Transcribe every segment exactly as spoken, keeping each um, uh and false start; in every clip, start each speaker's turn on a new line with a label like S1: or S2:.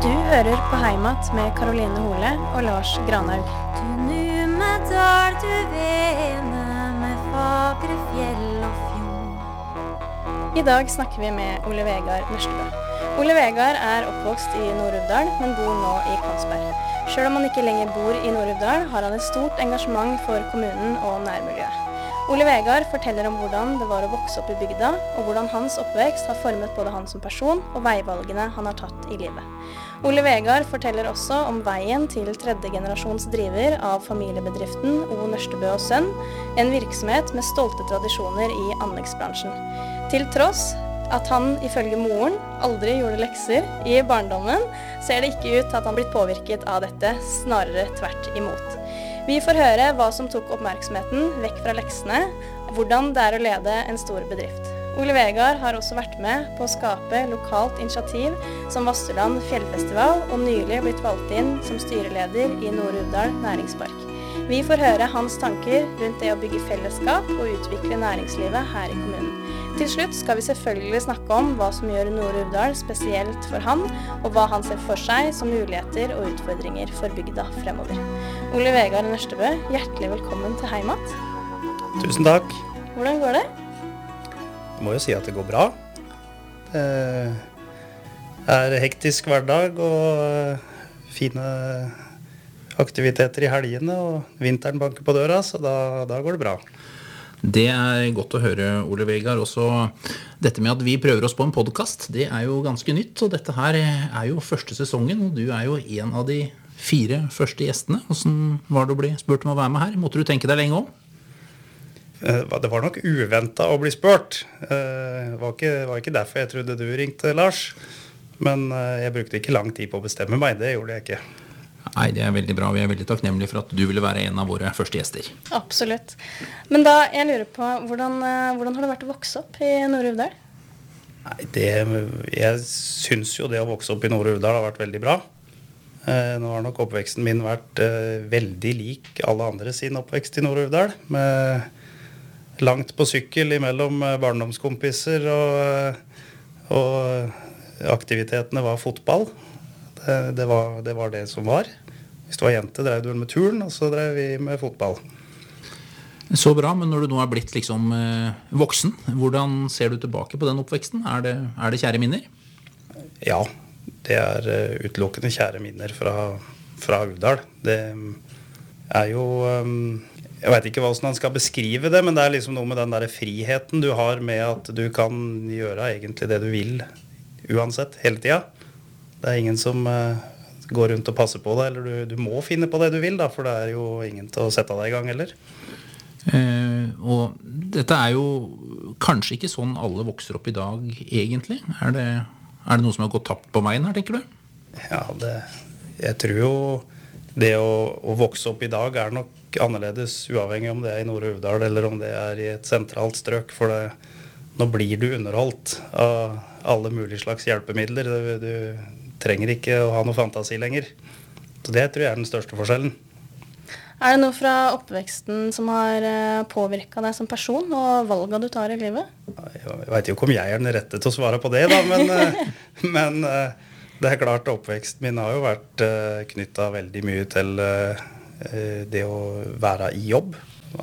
S1: Du hører på Heimat med Karoline Hole og Lars Granhaug.
S2: Du Numedal, du vene med fagre fjell og fjord.
S1: I dag snakker vi med Ole Vegard Nørstebø. Ole Vegard er oppvokst i Nord-Uvdal, men bor nå i Kongsberg. Selv om han ikke lenger bor i Nord-Uvdal, har han et stort engasjement for kommunen og nærmiljøet. Ole Vegard forteller om hvordan det var å vokse opp i bygda, og hvordan hans oppvekst har formet både han som person og veivalgene han har tatt i livet. Ole Vegard forteller også om veien til tredje generasjons driver av familiebedriften O. Nørstebø og Sønn, en virksomhet med stolte tradisjoner i anleggsbransjen. Til tross at han ifølge moren aldri gjorde lekser i barndommen, ser det ikke ut til at han blitt påvirket av dette, snarere tvert imot. Vi får høre hva som tok oppmerksomheten vekk fra leksene, hvordan det er å lede en stor bedrift. Ole Vegard har også vært med på å skape lokalt initiativ som Vassøland Fjellfestival, og nylig blitt valgt inn som styreleder i Nord-Uvdal Næringspark. Vi får høre hans tanker rundt det å bygge fellesskap og utvikle næringslivet her i kommunen. Til slutt skal vi selvfølgelig snakke om hva som gjør Nord-Uvdal spesielt for han, og hva han ser for seg som muligheter og utfordringer for bygda fremover. Ole Vegard Nørstebø, hjertelig velkommen til Heimat.
S3: Tusen takk.
S1: Hvordan går det?
S3: Jeg må jo si at det går bra. Det er hektisk hverdag og fine aktiviteter i helgene, og vinteren banker på døra, så da, da går det bra.
S4: Det er godt å høre, Ole Vegard. Også dette med at vi prøver oss på en podcast, det er jo ganske nytt, og dette her er jo første sesongen, og du er jo en av de fire første gjestene. Hvordan var det å bli spurt om å være med her? Måtte du tenke deg lenge om?
S3: Det var nok uventet å bli spurt. Det var ikke, var ikke derfor jeg trodde du ringte, Lars. Men jeg brukte ikke lang tid på å bestemme meg, det gjorde jeg ikke.
S4: Nei, det er veldig bra. Vi er veldig takknemlige for at du ville være en av våre første gjester.
S1: Absolutt. Men da, jeg lurer på, hvordan, hvordan har det vært å vokse opp i Nord-Uvdal?
S3: Nei, det, jeg synes jo det å vokse opp i Nord-Uvdal har vært veldig bra. Nå har nok oppveksten min vært veldig lik alle andre sin oppvekst i Nord-Uvdal, med langt på sykkel imellom barndomskompiser, og, og aktivitetene var fotball. Det, det, var, det var det som var. Hvis du var jente, drev du med turn, og så drev vi med fotball.
S4: Så bra, men når du nå er blitt liksom eh, voksen, hvordan ser du tilbake på den oppveksten? Er det, er det kjære minner?
S3: Ja, det er uh, utelukkende kjære minner fra, fra Uvdal. Det er jo, um, jeg vet ikke hvordan man skal beskrive det, men det er liksom noe med den der friheten du har med at du kan gjøre egentlig det du vil, uansett, hele tiden. Det er ingen som uh, går rundt og passer på deg, eller du, du må finne på det du vil, da, for det er jo ingen til å sette deg i gang heller.
S4: Eh, og dette er jo kanskje ikke sånn alle vokser opp i dag, egentlig. Er det, er det noe som har gått tapt på veien her, tenker du?
S3: Ja, det, jeg tror jo det å, å vokse opp i dag er nok annerledes, uavhengig om det er i Nord-Uvdal eller om det er i et sentralt strøk, for det, nå blir du underholdt av alle mulige slags hjelpemidler. Du, du trenger ikke å ha noe fantasi lenger. Så det tror jeg er den største forskjellen.
S1: Er det noe fra oppveksten som har påvirket deg som person og valgene du tar i livet?
S3: Jeg vet jo ikke om jeg er den rette til å svare på det, da, men, men det er klart oppveksten min har jo vært knyttet veldig mye til det å være i jobb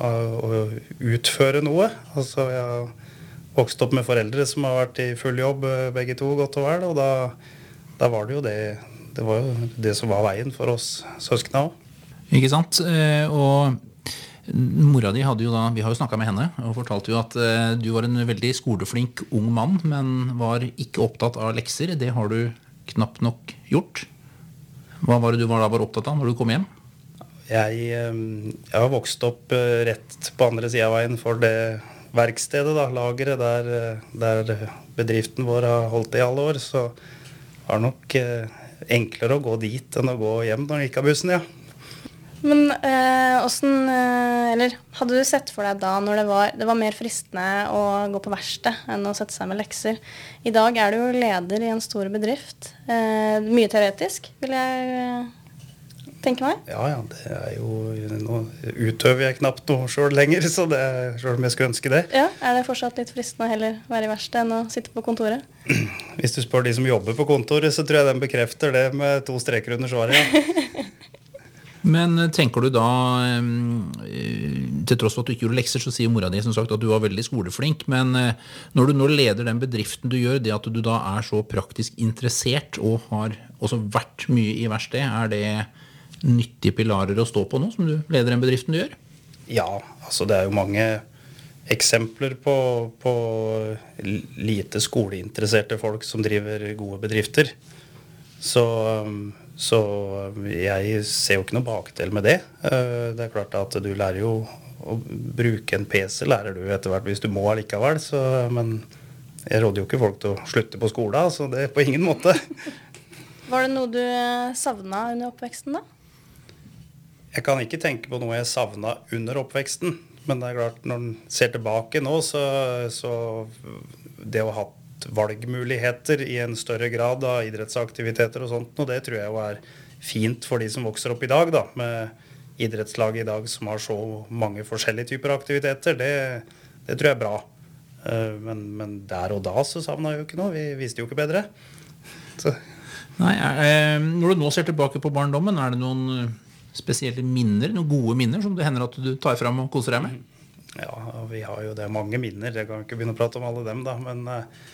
S3: og utføre noe. Altså, jeg har vokst opp med foreldre som har vært i full jobb, begge to godt og vel, og da Da var det jo det, det var jo det som var veien for oss søskene også.
S4: Ikke sant? Og mora di hadde jo da, vi har jo snakket med henne, og fortalte jo at du var en veldig skoleflink ung mann, men var ikke opptatt av lekser. Det har du knapt nok gjort. Hva var det du var da var opptatt av når du kom hjem?
S3: Jeg, jeg har vokst opp rett på andre siden av veien for det verkstedet, da, lageret, der, der bedriften vår har holdt det i alle år, så det var nok eh, enklere å gå dit enn å gå hjem når du gikk av bussen, ja.
S1: Men eh, hvordan, eh, eller hadde du sett for deg da, når det var, det var mer fristende å gå på verksted enn å sette seg med lekser? I dag er du jo leder i en stor bedrift. Eh, mye teoretisk, vil jeg tenker meg.
S3: Ja, ja, det er jo Nå utøver jeg knapt noe sjøl lenger, så det sjøl om jeg skulle ønske det.
S1: Ja, Er det fortsatt litt fristende å heller være i verksted enn å sitte på kontoret?
S3: Hvis du spør de som jobber på kontoret, så tror jeg de bekrefter det med to streker under svaret. Ja.
S4: Men tenker du da, eh, til tross for at du ikke gjorde lekser, så sier mora di som sagt at du var veldig skoleflink, men eh, når du nå leder den bedriften du gjør, det at du da er så praktisk interessert og har også vært mye i verksted, er det nyttige pilarer å stå på nå, som du leder den bedriften du gjør?
S3: Ja, altså det er jo mange eksempler på, på lite skoleinteresserte folk som driver gode bedrifter. Så, så jeg ser jo ikke noe bakdel med det. Det er klart at du lærer jo å bruke en P C, lærer du etter hvert hvis du må allikevel. Så, men jeg råder jo ikke folk til å slutte på skolen, så det er på ingen måte.
S1: Var det noe du savna under oppveksten da?
S3: Jeg kan ikke tenke på noe jeg savna under oppveksten. Men det er klart, når en ser tilbake nå, så, så det å ha hatt valgmuligheter i en større grad av idrettsaktiviteter og sånt, og det tror jeg jo er fint for de som vokser opp i dag, da, med idrettslag i dag som har så mange forskjellige typer aktiviteter. Det, det tror jeg er bra. Men, men der og da så savna jeg jo ikke noe. Vi visste jo ikke bedre. Så.
S4: Nei, er, når du nå ser tilbake på barndommen, er det noen spesielle minner, noen gode minner som det hender at du tar fram og koser deg med?
S3: Ja, vi har jo det mange minner. Jeg kan ikke begynne å prate om alle dem da, men,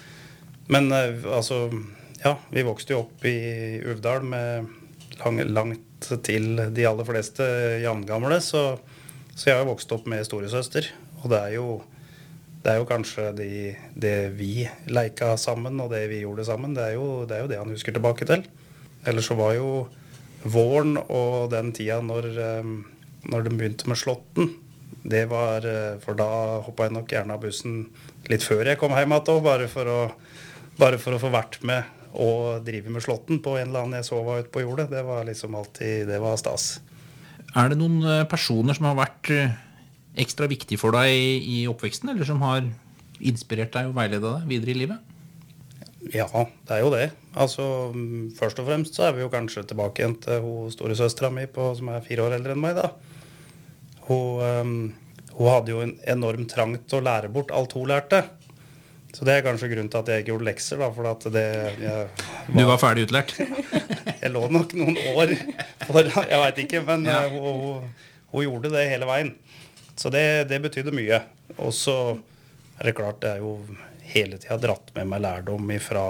S3: men altså, ja, vi vokste jo opp i Uvdal med lang, langt til de aller fleste jevngamle, så, så jeg har jo vokst opp med storesøster, og det er jo, det er jo kanskje de, det vi leika sammen, og det vi gjorde sammen, det er jo det, er jo det han husker tilbake til. Ellers så var jo våren og den tida når, når de begynte med slåtten, det var, for da hoppet jeg nok gjerne av bussen litt før jeg kom hjem igjen, bare for å, bare for å få vært med og drive med slåtten på en eller annen jeg så var ute på jordet. Det var liksom alltid, det var stas.
S4: Er det noen personer som har vært ekstra viktig for deg i oppveksten, eller som har inspirert deg og veiledet deg videre i livet?
S3: Ja, det er jo det. Altså, først og fremst så er vi jo kanskje tilbake igjen til hun store søstera mi på, som er fire år eldre enn meg da. Hun, um, hun hadde jo en enorm trang til å lære bort alt hun lærte. Så det er kanskje grunnen til at jeg ikke gjorde lekser da, for at det... Jeg var,
S4: du var ferdig utlært?
S3: Jeg lå nok noen år for, jeg vet ikke, men ja. hun, hun, hun gjorde det hele veien. Så det, det betydde mye. Og så er det klart, det er jo hele tiden dratt med meg lærdom ifra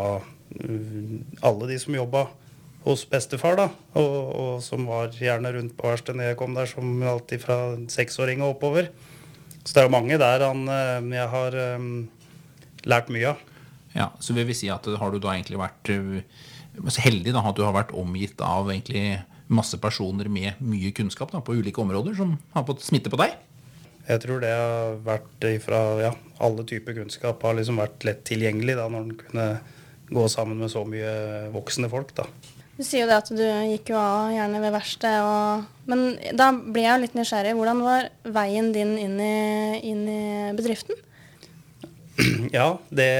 S3: alle de som jobbet hos bestefar da, og, og som var gjerne rundt på verksted når jeg kom der, som alltid fra seksåring og oppover. Så det er jo mange der han, jeg har um, lært mye av.
S4: Ja, så vil vi si at har du da egentlig vært uh, heldig da, at du har vært omgitt av egentlig masse personer med mye kunnskap da, på ulike områder som har fått smitte på deg?
S3: Jeg tror det har vært fra ja, alle typer kunnskap har liksom vært lett tilgjengelig da, når den kunne gå sammen med så mye voksne folk da.
S1: Du sier jo det at du gikk jo av gjerne ved verksted, og... men da ble jeg jo litt nysgjerrig. Hvordan var veien din inn i, inn i bedriften?
S3: Ja, det...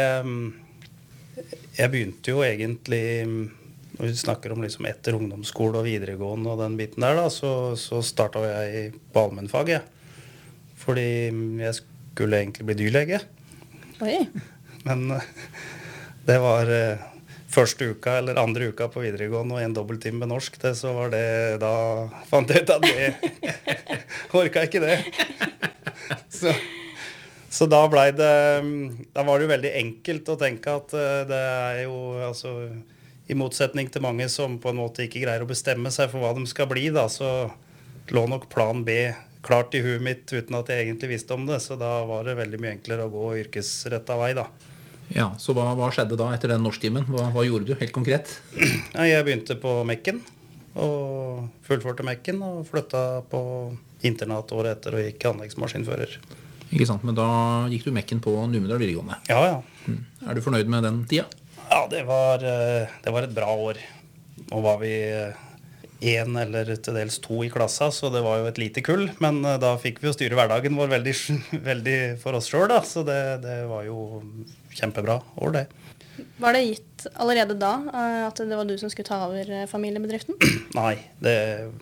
S3: Jeg begynte jo egentlig, når vi snakker om liksom etter ungdomsskole og videregående og den biten der da, så, så startet jeg på allmennfag, jeg. Fordi jeg skulle egentlig bli dyrlege.
S1: Oi.
S3: Men det var første uka eller andre uka på videregående og en dobbelttime med norsk. Det, så var det, da fant jeg ut at det orket jeg ikke det. Så, så da ble det, da var det jo veldig enkelt å tenke at det er jo, altså, i motsetning til mange som på en måte ikke greier å bestemme seg for hva de skal bli, da, så lå nok plan B klart i huet mitt uten at jeg egentlig visste om det, så da var det veldig mye enklere å gå yrkesrettet vei da.
S4: Ja, så hva, hva skjedde da etter den norsktimen? Hva, hva gjorde du helt konkret?
S3: Ja, jeg begynte på Mekken, og fullførte Mekken, og flyttet på internat året etter og gikk anleggsmaskinfører.
S4: Ikke sant, men da gikk du Mekken på Numedal videregående.
S3: Ja, ja.
S4: Mm. Er du fornøyd med den tida?
S3: Ja, det var, det var et bra år. Nå var vi en eller til dels to i klassa, så det var jo et lite kull, men da fikk vi jo styre hverdagen vår veldig, veldig for oss selv da, så det, det var jo kjempebra år det.
S1: Var det gitt allerede da at det var du som skulle ta over familiebedriften?
S3: Nei, det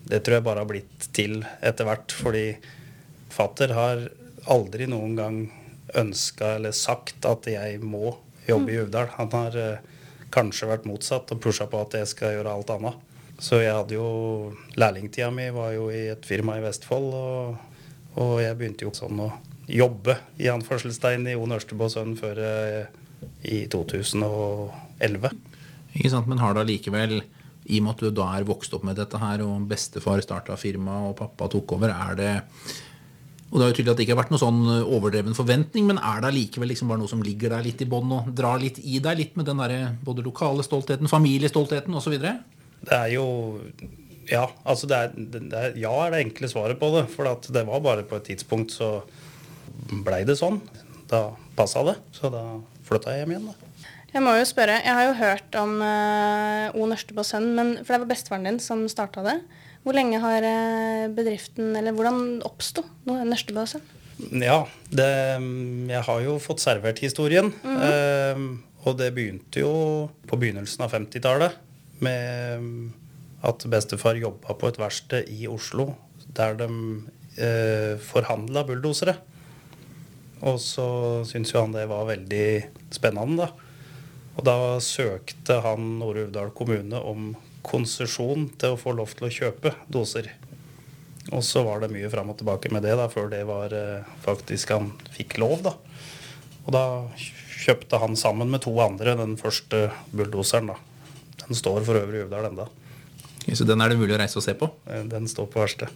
S3: det tror jeg bare har blitt til etter hvert, fordi fatter har aldri noen gang ønsket eller sagt at jeg må jobbe i Uvdal. Han har eh, kanskje vært motsatt og pushet på at jeg skal gjøre alt annet. Så jeg hadde jo, lærlingtida mi var jo i et firma i Vestfold, og, og jeg begynte jo sånn å jobbe i anførselstegn i Jon Ørstebø Sønn før eh, i to tusen og elleve.
S4: Ikke sant, men har da likevel, i og med at du da er vokst opp med dette her, og bestefar startet firma og pappa tok over, er det, og det er jo tydelig at det ikke har vært noe sånn overdreven forventning, men er det likevel liksom bare noe som ligger der litt i bånd og drar litt i deg, litt med den der både lokale stoltheten, familiestoltheten og så videre?
S3: Det er jo, ja, altså det er, det er, ja er det enkle svaret på det, for at det var bare på et tidspunkt så ble det sånn. Da passet det, så da flyttet jeg hjem igjen da.
S1: Jeg må jo spørre, jeg har jo hørt om uh, O. Nørstebø Sønn, men for det var bestefaren din som startet det. Hvor lenge har uh, bedriften, eller hvordan oppstod Nørstebø Sønn?
S3: Ja, det, jeg har jo fått servert historien, mm-hmm. uh, og det begynte jo på begynnelsen av femtitallet med at bestefar jobbet på et verksted i Oslo, der de uh, forhandlet bulldosere. Og så synes jo han det var veldig spennende da. Og da søkte han Nord-Uvdal kommune om konsesjon til å få lov til å kjøpe doser. Og så var det mye frem og tilbake med det da, før det var eh, faktisk han fikk lov da. Og da kjøpte han sammen med to andre den første bulldoseren da. Den står for øvrig i Uvdal enda.
S4: Så den er det mulig å reise og se på?
S3: Den står på verste.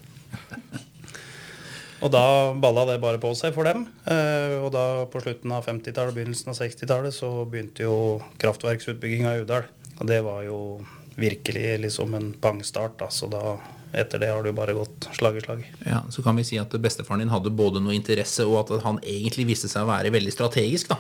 S3: Og da ballet det bare på seg for dem. Og da på slutten av femtitallet, begynnelsen av sekstitallet, så begynte jo kraftverksutbyggingen i Uvdal. Og det var jo virkelig liksom en pangstart da. Så da, etter det har det jo bare gått slag i slag.
S4: Ja, så kan vi si at bestefaren din hadde både noe interesse, og at han egentlig viste seg å være veldig strategisk da.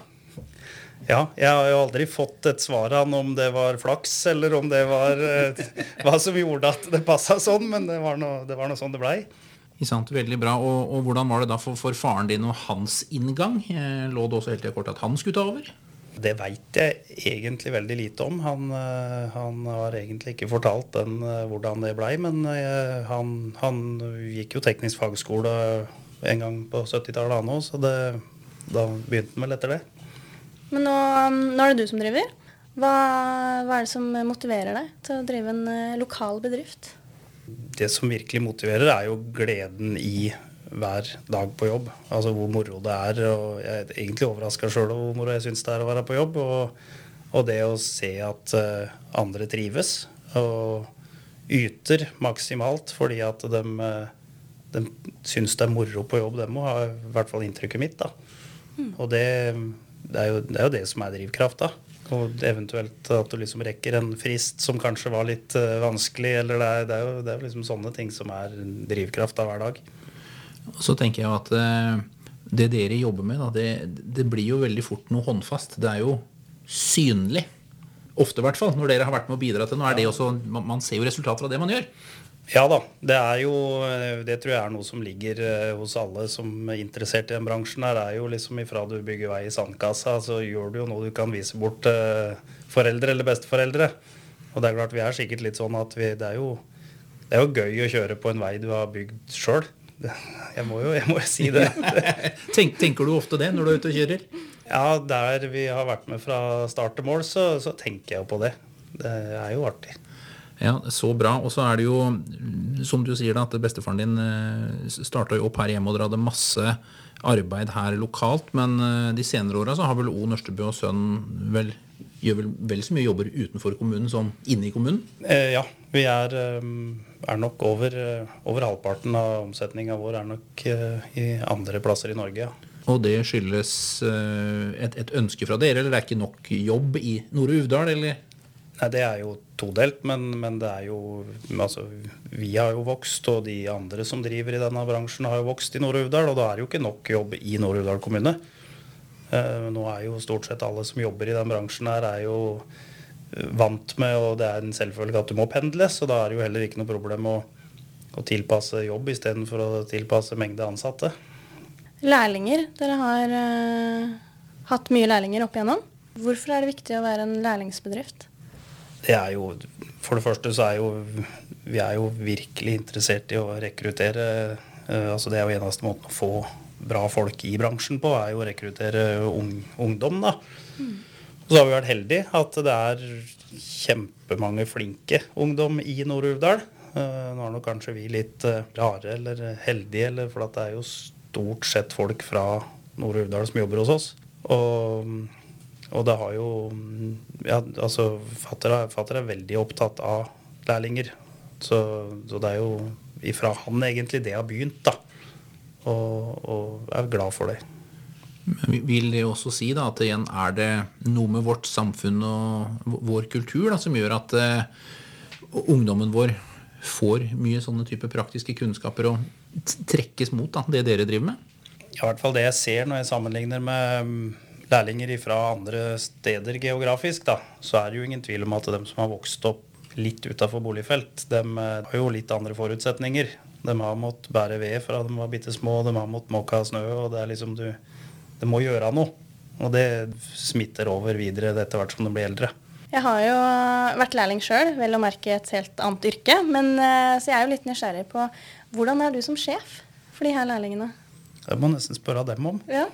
S3: Ja, jeg har jo aldri fått et svar an om det var flaks, eller om det var eh, hva som gjorde at det passet sånn, men det var noe, det var noe sånn det ble.
S4: Sant, veldig bra. Og, og hvordan var det da for, for faren din og hans inngang? Eh, lå det også helt til kort at han skulle ta over?
S3: Det vet jeg egentlig veldig lite om. Han, han har egentlig ikke fortalt den hvordan det ble, men han, han gikk jo teknisk fagskole en gang på syttitallet han også, så det, da begynte han vel etter det.
S1: Men nå, nå er det du som driver. Hva, hva er det som motiverer deg til å drive en lokal bedrift?
S3: Det som virkelig motiverer er jo gleden i hver dag på jobb. Altså hvor moro det er, og jeg er egentlig overrasket selv hvor moro jeg synes det er å være på jobb, og, og det å se at uh, andre trives, og yter maksimalt, fordi at de, de synes det er moro på jobb, de må ha i hvert fall inntrykket mitt da. Mm. Og det, det, er jo, det er jo det som er drivkraft da. Og eventuelt at du liksom rekker en frist som kanskje var litt uh, vanskelig, eller det er, det er jo, det er jo liksom sånne ting som er drivkraft av hver dag.
S4: Så tenker jeg at uh, det dere jobber med, da, det, det blir jo veldig fort noe håndfast. Det er jo synlig, ofte i hvert fall, når dere har vært med å bidra til noe. Er det også, man, man ser jo resultater av det man gjør.
S3: Ja da, det er jo, det tror jeg er noe som ligger hos alle som er interessert i den bransjen her, er jo liksom ifra du bygger vei i sandkassa, så gjør du jo noe du kan vise bort til foreldre eller besteforeldre. Og det er klart, vi er sikkert litt sånn at vi, det er jo, det er jo gøy å kjøre på en vei du har bygd selv. Jeg må jo, jeg må jo si det.
S4: Tenk, tenker du ofte det når du er ute og kjører?
S3: Ja, der vi har vært med fra start til mål, så, så tenker jeg jo på det. Det er jo artig.
S4: Ja, så bra. Og så er det jo, som du sier da, at bestefaren din startet jo opp her hjemme, og dere hadde masse arbeid her lokalt, men de senere årene så har vel O. Nørstebø Sønn vel, gjør vel vel så mye jobber utenfor kommunen som inne i kommunen?
S3: Eh, ja, vi er, er nok over, over halvparten av omsetningen vår er nok i andre plasser i Norge, ja.
S4: Og det skyldes et, et ønske fra dere, eller det er ikke nok jobb i Nord-Uvdal, eller?
S3: Nei, det er jo todelt, men, men det er jo, altså, vi har jo vokst, og de andre som driver i denne bransjen har jo vokst i Nord-Uvdal, og da er jo ikke nok jobb i Nord-Uvdal kommune. Eh, nå er jo stort sett alle som jobber i den bransjen her, er jo vant med, og det er en selvfølge at du må pendle, så da er det jo heller ikke noe problem å, å tilpasse jobb i stedet for å tilpasse mengde ansatte.
S1: Lærlinger, dere har uh, hatt mye lærlinger opp igjennom. Hvorfor er det viktig å være en lærlingsbedrift?
S3: Det er jo, for det første så er jo vi er jo virkelig interessert i å rekruttere. Altså det er jo eneste måten å få bra folk i bransjen på, er jo å rekruttere ung, ungdom da. Mm. Så har vi vært heldige at det er kjempemange flinke ungdom i Nord-Uvdal. Nå er nok kanskje vi litt rare eller heldige, eller for at det er jo stort sett folk fra Nord-Uvdal som jobber hos oss. Og, og det har jo, ja, altså fatter er, fatter er veldig opptatt av lærlinger. Så, så det er jo ifra han egentlig det har begynt da. Og, og er glad for det.
S4: Men vil det også si da at igjen er det noe med vårt samfunn og vår kultur da, som gjør at uh, ungdommen vår får mye sånne type praktiske kunnskaper og trekkes mot da, det dere driver med?
S3: Ja, i hvert fall det jeg ser når jeg sammenligner med lærlinger fra andre steder geografisk da, så er det jo ingen tvil om at de som har vokst opp litt utenfor boligfelt, de har jo litt andre forutsetninger. De har måttet bære ved fra de var bitte små, de har måttet måke snø, og det er liksom du, det må gjøre noe. Og det smitter over videre etter hvert som de blir eldre.
S1: Jeg har jo vært lærling selv, vel å merke et helt annet yrke, men så jeg er jo litt nysgjerrig på hvordan er du som sjef for de her lærlingene?
S3: Det må nesten spørre dem om.
S1: Ja.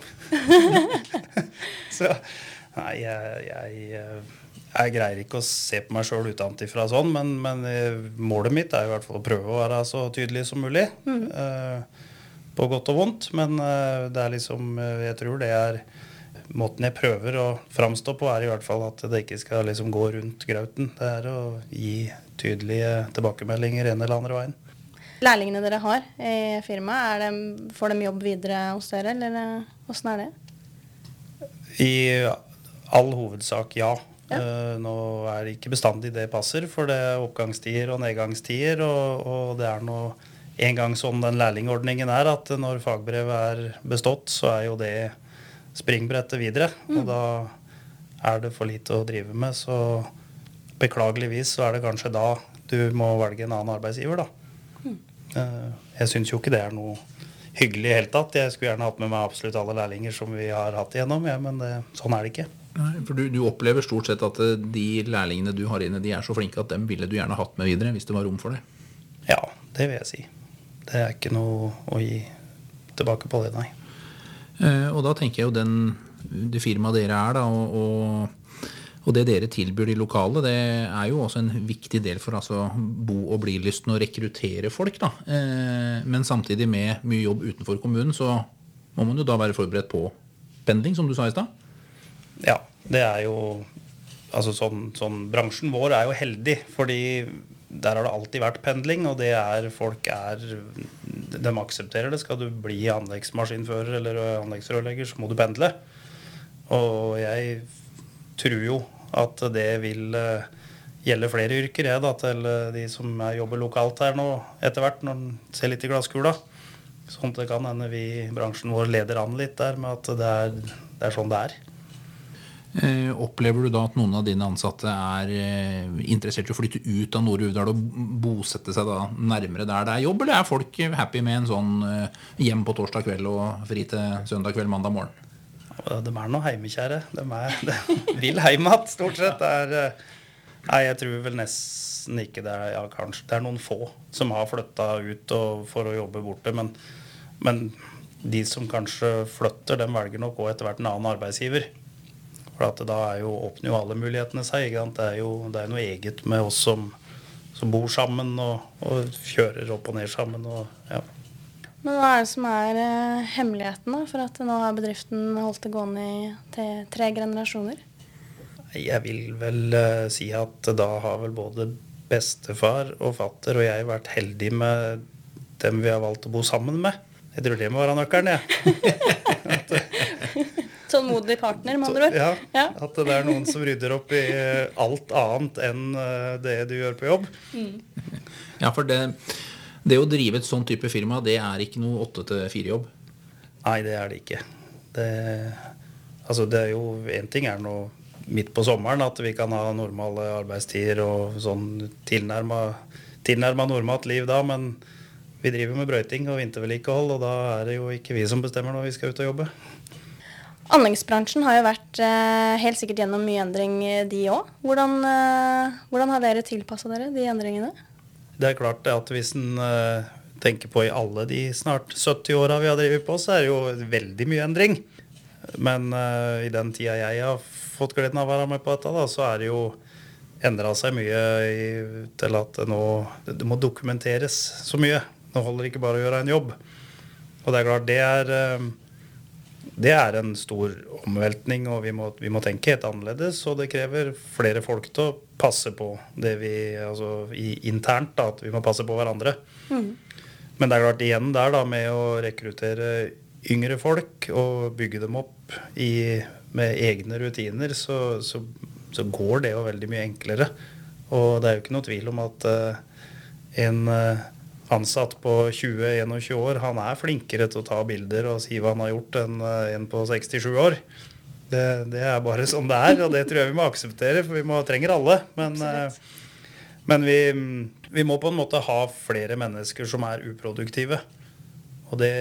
S3: Så, nei, jeg... jeg Jeg greier ikke å se på meg selv utenfra sånn, men, men målet mitt er i hvert fall å prøve å være så tydelig som mulig, mm. uh, på godt og vondt, men uh, det er liksom, jeg tror det er, måten jeg prøver å framstå på er i hvert fall at det ikke skal liksom gå rundt grauten. Det er å gi tydelige tilbakemeldinger en eller andre veien.
S1: Lærlingene dere har i firmaet, er de, får de jobb videre hos dere, eller hvordan er det?
S3: I all hovedsak, ja. Ja. Uh, nå er det ikke bestandig det passer, for det er oppgangstider og nedgangstider, og, og det er nå en gang sånn den lærlingordningen er, at når fagbrevet er bestått, så er jo det springbrettet videre, mm. og da er det for lite å drive med, så beklageligvis så er det kanskje da du må velge en annen arbeidsgiver da. Mm. Uh, jeg synes jo ikke det er noe hyggelig i hele tatt. Jeg skulle gjerne hatt med meg absolutt alle lærlinger som vi har hatt igjennom, ja, men det, sånn er det ikke.
S4: Nei, for du, du opplever stort sett at de lærlingene du har inne, de er så flinke at dem ville du gjerne hatt med videre, hvis det var rom for det?
S3: Ja, det vil jeg si. Det er ikke noe å gi tilbake på det, nei.
S4: Eh, og da tenker jeg jo den, det firmaet dere er da, og, og, og det dere tilbyr de lokale, det er jo også en viktig del for altså, bo- og bli-lysten å rekruttere folk da. Eh, men samtidig med mye jobb utenfor kommunen, så må man jo da være forberedt på pendling, som du sa i sted.
S3: Ja, det er jo, altså sånn, sånn, bransjen vår er jo heldig, fordi der har det alltid vært pendling, og det er, folk er, de aksepterer det. Skal du bli anleggsmaskinfører eller anleggsrørlegger, så må du pendle. Og jeg tror jo at det vil gjelde flere yrker, jeg da, til de som jobber lokalt her nå, etter hvert, når de ser litt i glasskula. Sånn at det kan hende vi i bransjen vår leder an litt der, med at det er, det er sånn det er.
S4: Eh, opplever du da at noen av dine ansatte er eh, interessert i å flytte ut av Nord-Uvdal og bosette seg da nærmere der det er jobb, eller er folk happy med en sånn eh, hjem på torsdag kveld og fri til søndag kveld, mandag morgen?
S3: Ja, de er noe heimekjære. De, er, de vil heimat, stort sett. Det er, nei, jeg tror vel nesten ikke det er, ja, kanskje. Det er noen få som har flyttet ut og, for å jobbe borte, men, men de som kanskje flytter, de velger nok også etter hvert en annen arbeidsgiver. For at da er jo, åpner jo alle mulighetene seg. Ikke sant? Det er jo det er noe eget med oss som, som bor sammen og, og kjører opp og ned sammen. Og, ja.
S1: Men hva er det som er eh, hemmeligheten da, for at nå har bedriften holdt det gående i til tre generasjoner?
S3: Jeg vil vel uh, si at da har vel både bestefar og fatter og jeg vært heldige med dem vi har valgt å bo sammen med. Jeg tror det må være nøkkelen, ja.
S1: Tålmodig partner, med andre ord.
S3: Ja, ja, at det er noen som rydder opp i alt annet enn det du gjør på jobb.
S1: Mm.
S4: Ja, for det, det å drive et sånn type firma, det er ikke noe åtte til fire jobb?
S3: Nei, det er det ikke. Det, altså det er jo, en ting er noe midt på sommeren, at vi kan ha normale arbeidstider og sånn tilnærmet, tilnærmet normalt liv da, men vi driver med brøyting og vintervedlikehold, og da er det jo ikke vi som bestemmer når vi skal ut og jobbe.
S1: Anleggsbransjen har jo vært eh, helt sikkert gjennom mye endring de også. Hvordan, eh, hvordan har dere tilpasset dere de endringene?
S3: det er klart det at hvis en uh, tenker på i alle de snart sytti åra vi har drevet på, så er det jo veldig mye endring. Men uh, i den tida jeg har fått gleden av å være med på dette, da, så er det jo endret seg mye i, til at det nå det må dokumenteres så mye. Nå holder det ikke bare å gjøre en jobb. Og det er klart, det er, uh, det er en stor omveltning, og vi må, vi må tenke helt annerledes, og det krever flere folk til å passe på det vi, altså i, internt da, at vi må passe på hverandre. Mm. Men det er klart igjen der da, med å rekruttere yngre folk og bygge dem opp i, med egne rutiner, så, så, så går det jo veldig mye enklere. Og det er jo ikke noe tvil om at uh, en uh, ansatt på tjue til tjueen år, han er flinkere til å ta bilder og si hva han har gjort enn uh, en på sekstisju år. Det, det er bare sånn det er, og det tror jeg vi må akseptere, for vi må, trenger alle. Men, uh, men vi, vi må på en måte ha flere mennesker som er uproduktive. Og det,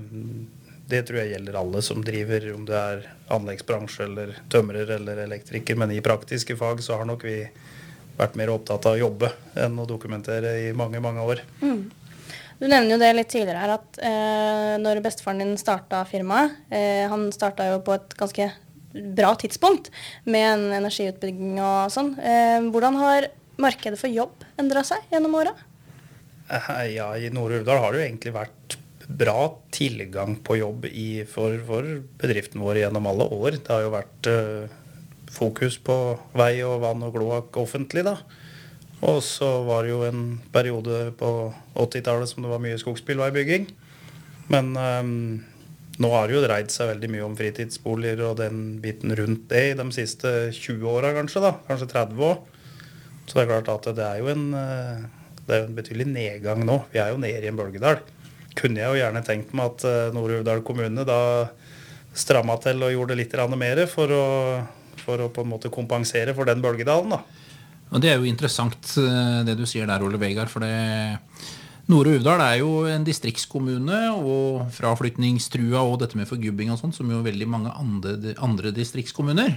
S3: det tror jeg gjelder alle som driver, om det er anleggsbransje eller tømrer eller elektriker. Men i praktiske fag så har nok vi vært mer opptatt av å jobbe enn å dokumentere i mange, mange år.
S1: Mm. Du nevner jo det litt tidligere her, at eh, når bestefaren din startet firmaet, eh, han startet jo på et ganske bra tidspunkt med en energiutbygging og sånn. Eh, hvordan har markedet for jobb endret seg gjennom året?
S3: Ja, i Nord-Uvdal har det jo egentlig vært bra tilgang på jobb i, for, for bedriften vår gjennom alle år. Det har jo vært uh, fokus på vei og vann og kloakk offentlig da. Og så var det jo en periode på åttitallet som det var mye skogsbilveibygging. Men um, nå har det jo dreid seg veldig mye om fritidsboliger og den biten rundt det i de siste tjue åra kanskje da, kanskje tretti år. Så det er klart at det er jo en, det er jo en betydelig nedgang nå. Vi er jo nede i en bølgedal. Kunne jeg jo gjerne tenkt meg at Nord-Uvdal kommune da strammet til og gjorde litt mer for å, for å på en måte kompensere for den bølgedalen da.
S4: Og det er jo interessant det du sier der, Ole Vegard, for det Nord-Uvdal er jo en distriktskommune, og fraflytningstrua og dette med forgubbing og sånt, som jo veldig mange andre, andre distriktskommuner.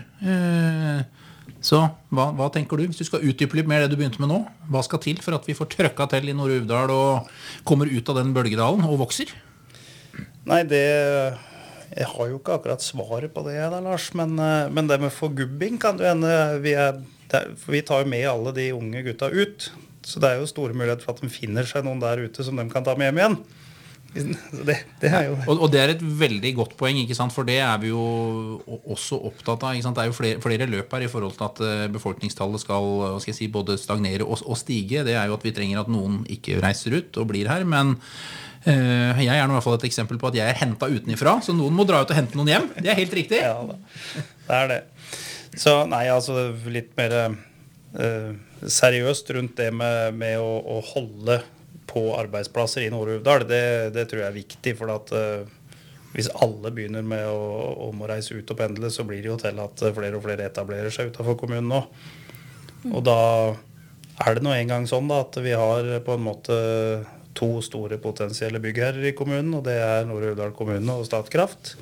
S4: Så hva, hva tenker du, hvis du skal utdype litt mer det du begynte med nå? Hva skal til for at vi får trøkka til i Nord-Uvdal og kommer ut av den bølgedalen og vokser?
S3: Nei, det... Jeg har jo ikke akkurat svaret på det da, Lars, men, men det med forgubbing kan det hende vi er... For vi tar jo med alle de unge gutta ut, så det er jo store muligheter for at de finner seg noen der ute som de kan ta med hjem igjen. Det, det er jo...
S4: og, og det er et veldig godt poeng, ikke sant? For det er vi jo også opptatt av. Ikke sant? Det er jo flere, flere løp her i forhold til at befolkningstallet skal, hva skal jeg si, både stagnere og, og stige. Det er jo at vi trenger at noen ikke reiser ut og blir her, men uh, jeg er nå i hvert fall et eksempel på at jeg er hentet utenifra, så noen må dra ut og hente noen hjem. Det er helt riktig.
S3: Ja, det er det. Så nei, altså litt mer uh, seriøst rundt det med, med å, å holde på arbeidsplasser i Nord-Uvdal, det, det tror jeg er viktig, for at uh, hvis alle begynner med å, om å reise ut og pendle, så blir det jo til at flere og flere etablerer seg utenfor kommunen nå. Mm. Og da er det nå en gang sånn da, at vi har på en måte to store potensielle byggherrer i kommunen, og det er Nord-Uvdal kommune og Statkraft.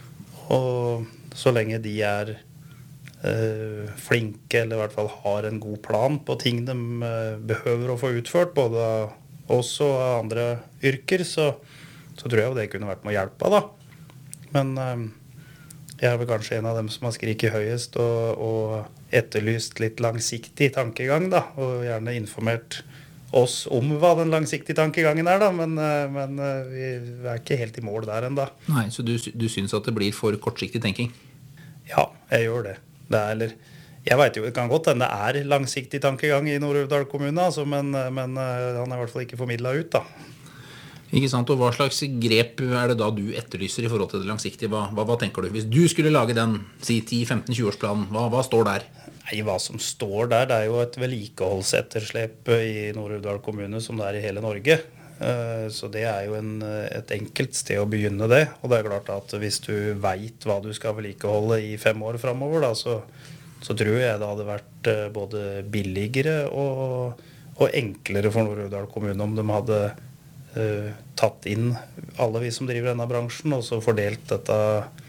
S3: Og så lenge de er Uh, flinke, eller i hvert fall har en god plan på ting de uh, behøver å få utført, både av oss og av andre yrker, så, så tror jeg jo det kunne vært med å hjelpe da. Men uh, jeg er vel kanskje en av dem som har skriket høyest og, og etterlyst litt langsiktig tankegang da, og gjerne informert oss om hva den langsiktige tankegangen er da, men, uh, men uh, vi er ikke helt i mål der enda.
S4: Nei, så du, du synes at det blir for kortsiktig tenking?
S3: Ja, jeg gjør det. Det er, eller, jeg vet jo, det kan godt hende det er langsiktig tankegang i Nord-Uvdal kommune, altså, men, men han er i hvert fall ikke formidlet ut da.
S4: Ikke sant, og hva slags grep er det da du etterlyser i forhold til det langsiktige? Hva, hva, hva tenker du? Hvis du skulle lage den, si ti femten tjue årsplanen, hva, hva står der?
S3: Nei, hva som står der, det er jo et vedlikeholdsetterslep i Nord-Uvdal kommune som det er i hele Norge. Så det er jo en, et enkelt sted å begynne det, og det er klart at hvis du vet hva du skal vedlikeholde i fem år fremover, da, så, så tror jeg det hadde vært både billigere og, og enklere for Nord-Uvdal kommune om de hadde uh, tatt inn alle vi som driver denne bransjen, og så fordelt dette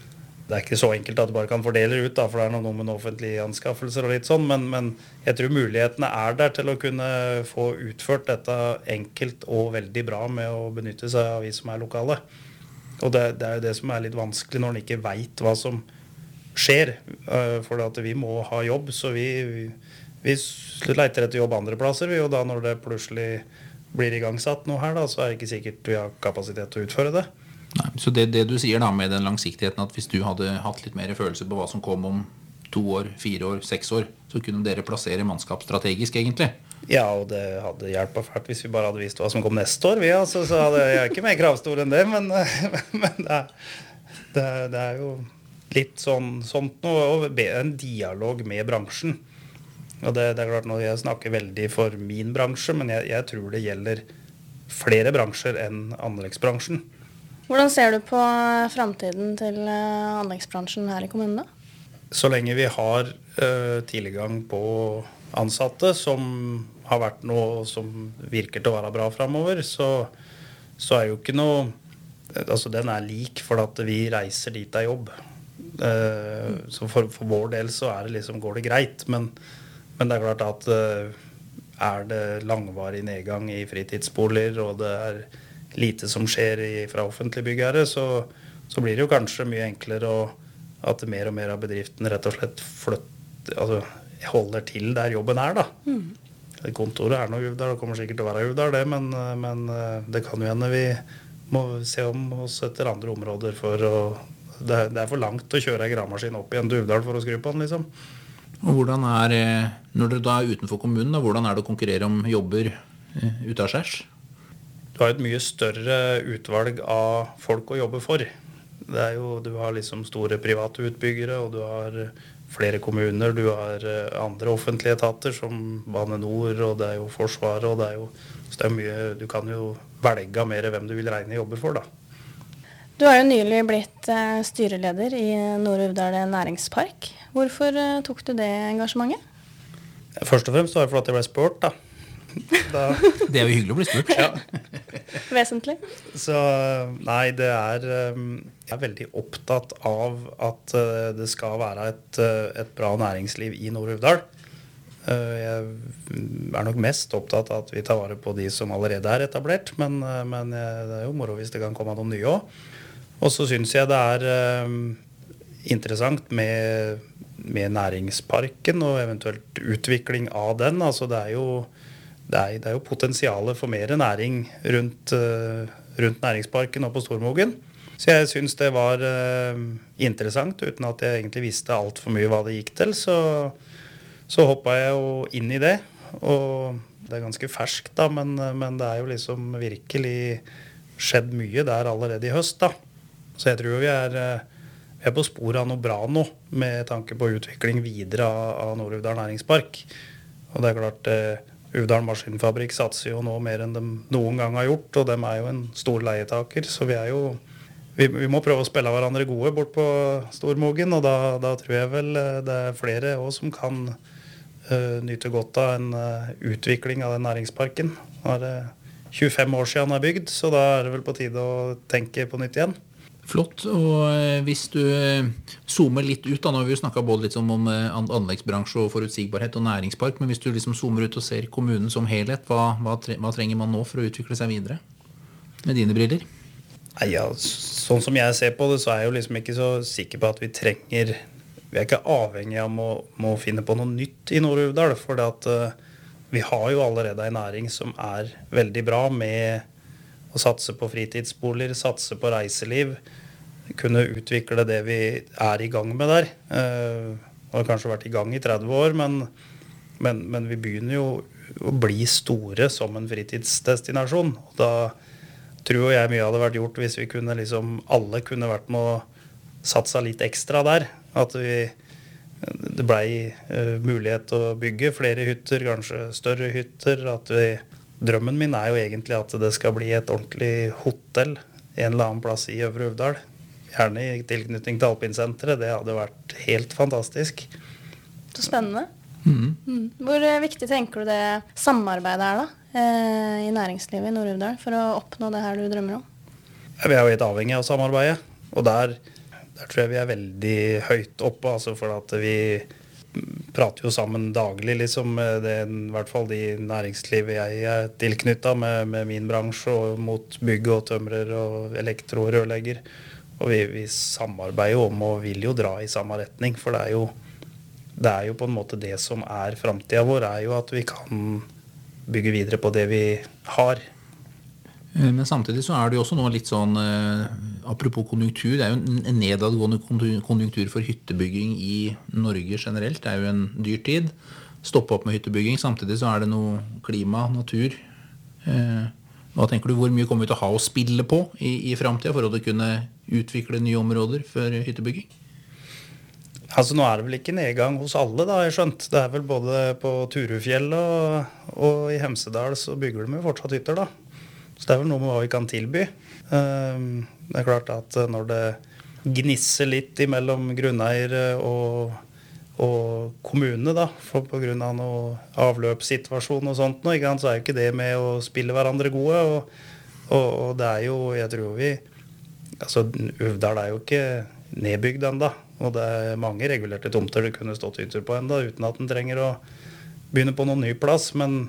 S3: Det er ikke så enkelt at du bare kan fordele ut, da, for det er noe med offentlige anskaffelser og litt sånn, men, men jeg tror mulighetene er der til å kunne få utført dette enkelt og veldig bra med å benytte seg av vi som er lokale. Og det, det er jo det som er litt vanskelig når en ikke vet hva som skjer, for at vi må ha jobb, så vi, vi, vi leter etter jobb andre plasser, og da når det plutselig blir igangsatt noe her, da, så er det ikke sikkert vi har kapasitet til å utføre det.
S4: Nei, så det, det du sier da med den langsiktigheten, at hvis du hadde hatt litt mer følelse på hva som kom om to år, fire år, seks år, så kunne dere plassere mannskap strategisk egentlig?
S3: Ja, og det hadde hjulpet fælt hvis vi bare hadde visst hva som kom neste år. Vi, altså, så hadde jeg ikke mer kravstor enn det, men, men det, er, det, er, det er jo litt sånn, sånt noe, og en dialog med bransjen. Og det, det er klart når jeg snakker veldig for min bransje, men jeg, jeg tror det gjelder flere bransjer enn anleggsbransjen.
S1: Hvordan ser du på fremtiden til anleggsbransjen her i kommunen da?
S3: Så lenge vi har uh, tilgang på ansatte som har vært noe som virker til å være bra fremover, så, så er jo ikke noe, altså den er lik for at vi reiser dit av jobb. Uh, så for, for vår del så er det liksom, går det greit, men, men det er klart at uh, er det langvarig nedgang i fritidsboliger, og det er lite som skjer i, fra offentlige byggere, så, så blir det jo kanskje mye enklere å, at mer og mer av bedriften rett og slett flytter, altså holder til der jobben er da. Mm. Kontoret er noe Uvdal, det kommer sikkert til å være Uvdal det, men, men det kan jo hende vi må se om oss etter andre områder for å, det, det er for langt å kjøre en gravemaskin opp igjen til Uvdal for å skru på den liksom.
S4: Og hvordan er, når dere da er utenfor kommunen, da, hvordan er det å konkurrere om jobber ut av skjærs?
S3: Du har et mye større utvalg av folk å jobbe for. Det er jo, du har liksom store private utbyggere, og du har flere kommuner, du har andre offentlige etater som Bane Nor, og det er jo Forsvaret, og det er jo, så det er mye, du kan jo velge mer hvem du vil regne jobber for da.
S1: Du har jo nylig blitt styreleder i Nord-Uvdal næringspark. Hvorfor tok du det engasjementet?
S3: Først og fremst var det fordi jeg ble spurt da. Da.
S4: Det er jo hyggelig å bli spurt.
S3: Ja.
S1: Vesentlig.
S3: Så nei, det er jeg er veldig opptatt av at det skal være et, et bra næringsliv i Nord-Uvdal. Jeg er nok mest opptatt av at vi tar vare på de som allerede er etablert, men, men det er jo moro hvis det kan komme noen nye også. Og så synes jeg det er interessant med, med næringsparken og eventuelt utvikling av den. Altså det er jo Det er, det er jo potensialet for mer næring rundt, uh, rundt næringsparken og på Stormogen. Så jeg synes det var uh, interessant, uten at jeg egentlig visste alt for mye hva det gikk til. Så, så hoppet jeg jo inn i det, og det er ganske ferskt da, men, men det er jo liksom virkelig skjedd mye der allerede i høst da. Så jeg tror vi er, vi er på sporet av noe bra nå, med tanke på utvikling videre av, av Nord-Uvdal næringspark. Og det er klart... Uh, Uvdal Maskinfabrikk satser jo nå mer enn de noen gang har gjort, og de er jo en stor leietaker, så vi er jo vi, vi må prøve å spille hverandre gode bort på Stormogen, og da, da tror jeg vel det er flere også som kan uh, nyte godt av en uh, utvikling av den næringsparken. Nå er det tjuefem år siden den er bygd, så da er det vel på tide å tenke på nytt igjen.
S4: Flott, og hvis du zoomer litt ut, da, nå har vi jo snakket både litt om anleggsbransje og forutsigbarhet og næringspark, men hvis du liksom zoomer ut og ser kommunen som helhet, hva, hva, hva trenger man nå for å utvikle seg videre med dine briller?
S3: Nei, ja, sånn som jeg ser på det, så er jeg jo liksom ikke så sikker på at vi trenger, vi er ikke avhengige av å, å finne på noe nytt i Nord-Uvdal, for at, uh, vi har jo allerede en næring som er veldig bra med å satse på fritidsboliger, satse på reiseliv, kunne utvikle det vi er i gang med der. Uh, har kanskje vært i gang i tretti år, men, men, men vi begynner jo å bli store som en fritidsdestinasjon. Og da tror jeg mye hadde vært gjort hvis vi kunne liksom, alle kunne vært med å satse litt ekstra der. At vi, det ble uh, mulighet til å bygge flere hytter, kanskje større hytter. At vi, drømmen min er jo egentlig at det skal bli et ordentlig hotell en eller annen plass i Øvre Uvdal. Gjerne i tilknytning til Alpinsenteret. Det hadde vært helt fantastisk.
S1: Så spennende. Mm. Mm. Hvor viktig tenker du det samarbeidet er da, eh, i næringslivet i Nord-Uvdal for å oppnå det her du drømmer om?
S3: Ja, vi er jo helt avhengig av samarbeidet. Og der, der tror jeg vi er veldig høyt oppe, altså for at vi prater jo sammen daglig, liksom, det er i hvert fall de næringslivet jeg er tilknyttet med, med min bransje, og mot bygg og tømrer og elektro og rørlegger. Og vi, vi samarbeider jo om og vil jo dra i samme retning, for det er jo, det er jo på en måte det som er fremtiden vår, er jo at vi kan bygge videre på det vi har.
S4: Men samtidig så er det jo også noe litt sånn, eh, apropos konjunktur, det er jo en nedadgående konjunktur for hyttebygging i Norge generelt. Det er jo en dyr tid. Stoppe opp med hyttebygging. Samtidig så er det noe klima, natur. Eh, hva tenker du, hvor mye kommer vi til å ha å spille på i, i fremtiden for å kunne utvikle nye områder for hyttebygging?
S3: Altså nå er det vel ikke nedgang hos alle da, jeg skjønt. Det er vel både på Turufjell og, og i Hemsedal så bygger de jo fortsatt hytter da. Så det er vel noe med hva vi kan tilby. Det er klart at når det gnisser litt mellom grunneiere og, og kommune da, for på grunn av noe avløpssituasjon og sånt, nå, ikke sant, så er jo ikke det med å spille hverandre gode. Og, og, og det er jo, jeg tror vi, altså Uvdal er jo ikke nedbygd enda, og det er mange regulerte tomter det kunne stått hytter på enda, uten at den trenger å begynne på noen ny plass, men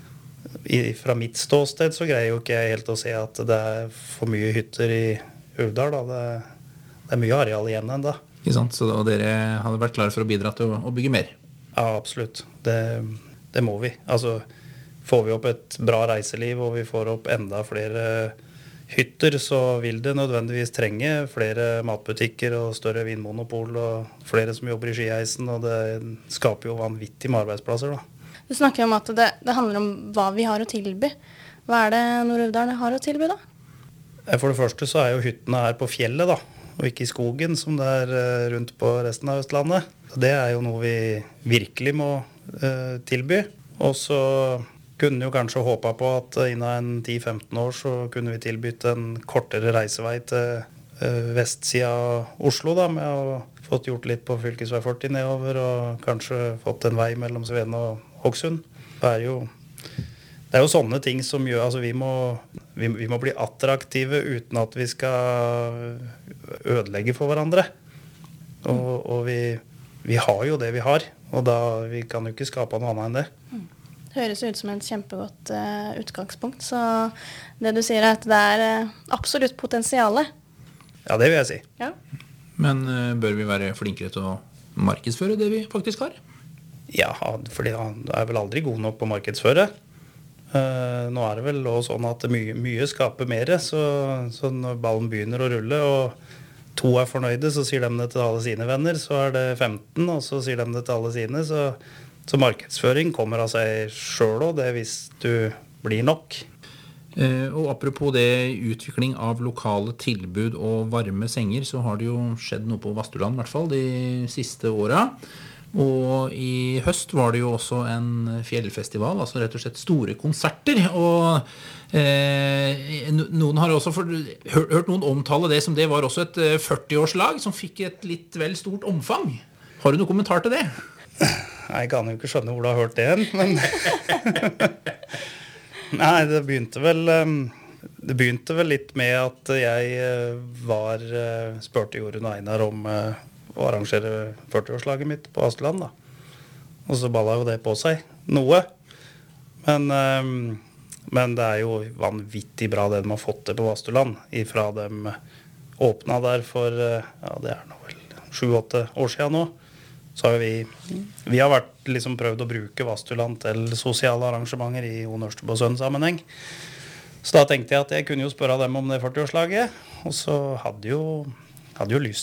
S3: I, fra mitt ståsted så greier jo ikke jeg helt å se at det er for mye hytter i Uvdal. Da. Det, det er mye areal igjen enda.
S4: Ikke sant? Så da, dere hadde vært klare for å bidra til å, å bygge mer?
S3: Ja, absolutt. Det, det må vi. Altså, får vi opp et bra reiseliv og vi får opp enda flere hytter, så vil det nødvendigvis trenge flere matbutikker og større vinmonopol og flere som jobber i skiheisen, og det skaper jo vanvittig med arbeidsplasser da.
S1: Du snakker om at det, det handler om hva vi har å tilby. Hva er det Nord-Uvdal har å tilby da?
S3: For det første så er jo hyttene her på fjellet da, og ikke i skogen som det er rundt på resten av Østlandet. Det er jo noe vi virkelig må uh, tilby. Og så kunne jo kanskje håpe på at innen ti til femten år så kunne vi tilbytt en kortere reisevei til uh, vestsida av Oslo da, med å fått gjort litt på fylkesvei førti nedover og kanskje fått en vei mellom Sveen og Hokksund. Det er jo, det er jo sånne ting som gjør, altså vi må, vi, vi må bli attraktive uten at vi skal ødelegge for hverandre. Og, og vi, vi har jo det vi har, og da vi kan jo ikke skape noe annet enn det.
S1: Det høres ut som et kjempegodt uh, utgangspunkt, så det du sier er at det er uh, absolutt potensiale.
S3: Ja, det vil jeg si.
S1: Ja.
S4: Men uh, bør vi være flinkere til å markedsføre det vi faktisk har?
S3: Ja, fordi han er vel aldri god nok på markedsføre. Uh, nå er det vel også sånn at mye, mye skaper mer, så, så når ballen begynner å rulle, og to er fornøyde, så sier de det til alle sine venner, så er det femten, og så sier de det til alle sine, så, så markedsføring kommer av seg selv også, det hvis du blir nok.
S4: Uh, og apropos det utvikling av lokale tilbud og varme senger, så har det jo skjedd noe på Vastuland, i hvert fall de siste årene. Og i høst var det jo også en fjellfestival, altså rett og slett store konserter, og eh, noen har også for, hørt, hørt noen omtale det som det var også et førti-årslag som fikk et litt vel stort omfang. Har du noen kommentar til det?
S3: Jeg kan jo ikke skjønne hvor du har hørt det hen, men nei, det begynte vel det begynte vel litt med at jeg var spurte Jorunn og Einar om å arrangere førti-årslaget mitt på Vastuland da. Og så balla jo det på seg noe. Men, um, men det er jo vanvittig bra det de har fått til på Vastuland. Ifra de åpna der for, ja det er nå vel sju-åtte år siden nå. Så har vi, vi har vært liksom prøvd å bruke Vastuland til sosiale arrangementer i O Nørstebø Sønn-sammenheng. Så da tenkte jeg at jeg kunne jo spørre dem om det førti-årslaget. Og så hadde jo, hadde jo lyst